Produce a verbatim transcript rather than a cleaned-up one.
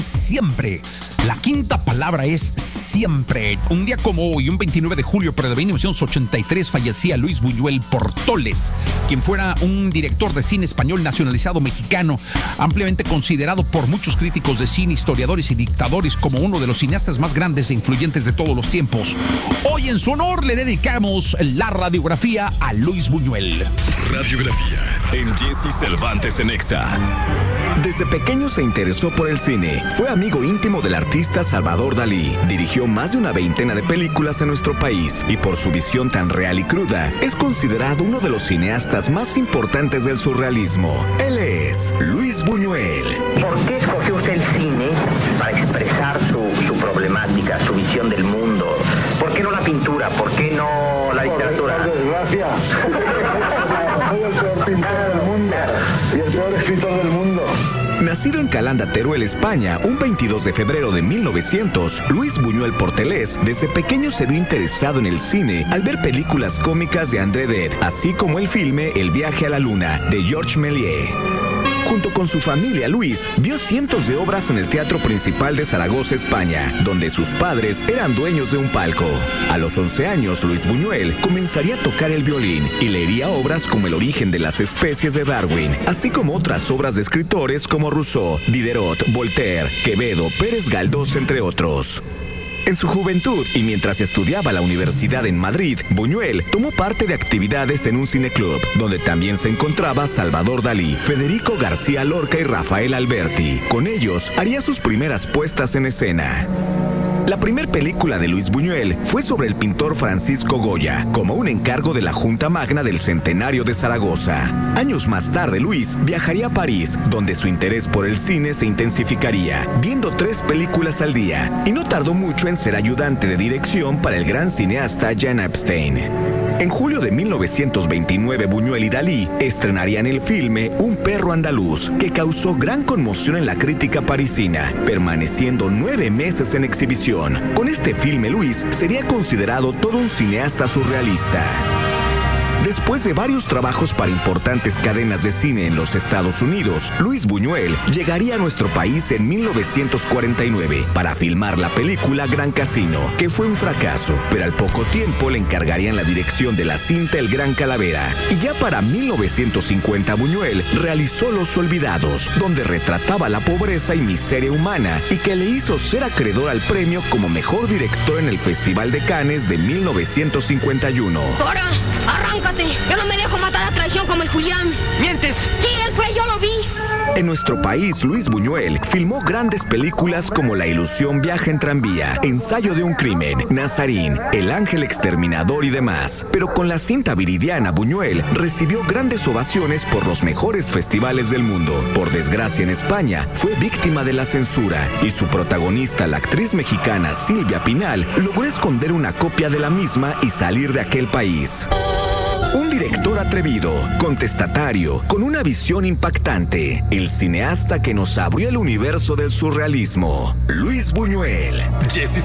Siempre. La quinta palabra es siempre. Un día como hoy, un veintinueve de julio, pero de mil novecientos ochenta y tres, fallecía Luis Buñuel Portoles, quien fuera un director de cine español nacionalizado mexicano, ampliamente considerado por muchos críticos de cine, historiadores y dictadores como uno de los cineastas más grandes e influyentes de todos los tiempos. Hoy en su honor le dedicamos la radiografía a Luis Buñuel. Radiografía en Jesse Cervantes en Exa. Desde pequeño se interesó por el cine. Fue amigo íntimo del artista Salvador Dalí. Dirigió más de una veintena de películas en nuestro país y por su visión tan real y cruda, es considerado uno de los cineastas más importantes del surrealismo. Él es Luis Buñuel. ¿Por qué escogió usted el cine para expresar su, su problemática, su visión del mundo? ¿Por qué no la pintura? ¿Por qué no la literatura? Por desgracia. Soy el peor pintor del mundo y el peor escritor del mundo. Nacido en Calanda, Teruel, España, un veintidós de febrero de mil novecientos, Luis Buñuel Portoles desde pequeño se vio interesado en el cine al ver películas cómicas de André Dede, así como el filme El viaje a la luna, de Georges Méliès. Junto con su familia, Luis vio cientos de obras en el Teatro Principal de Zaragoza, España, donde sus padres eran dueños de un palco. A los once años, Luis Buñuel comenzaría a tocar el violín y leería obras como El origen de las especies de Darwin, así como otras obras de escritores como Rousseau, Diderot, Voltaire, Quevedo, Pérez Galdós, entre otros. En su juventud y mientras estudiaba la universidad en Madrid, Buñuel tomó parte de actividades en un cineclub, donde también se encontraba Salvador Dalí, Federico García Lorca y Rafael Alberti. Con ellos haría sus primeras puestas en escena. La primer película de Luis Buñuel fue sobre el pintor Francisco Goya, como un encargo de la Junta Magna del Centenario de Zaragoza. Años más tarde, Luis viajaría a París, donde su interés por el cine se intensificaría, viendo tres películas al día, y no tardó mucho en ser ayudante de dirección para el gran cineasta Jean Epstein. En julio de mil novecientos veintinueve, Buñuel y Dalí estrenarían el filme Un perro andaluz, que causó gran conmoción en la crítica parisina, permaneciendo nueve meses en exhibición. Con este filme, Luis sería considerado todo un cineasta surrealista. Después de varios trabajos para importantes cadenas de cine en los Estados Unidos, Luis Buñuel llegaría a nuestro país en mil novecientos cuarenta y nueve para filmar la película Gran Casino, que fue un fracaso, pero al poco tiempo le encargarían la dirección de la cinta El Gran Calavera. Y ya para mil novecientos cincuenta, Buñuel realizó Los Olvidados, donde retrataba la pobreza y miseria humana y que le hizo ser acreedor al premio como mejor director en el Festival de Cannes de mil novecientos cincuenta y uno. ¡Ahora! ¡Arráncate! Yo no me dejo matar a traición como el Julián. ¿Mientes? Sí, él fue, yo lo vi. En nuestro país, Luis Buñuel filmó grandes películas como La ilusión viaja en tranvía, Ensayo de un crimen, Nazarín, El ángel exterminador y demás. Pero con la cinta Viridiana, Buñuel recibió grandes ovaciones por los mejores festivales del mundo. Por desgracia, en España, fue víctima de la censura y su protagonista, la actriz mexicana Silvia Pinal, logró esconder una copia de la misma y salir de aquel país. Un director atrevido, contestatario, con una visión impactante. El cineasta que nos abrió el universo del surrealismo, Luis Buñuel. Jesse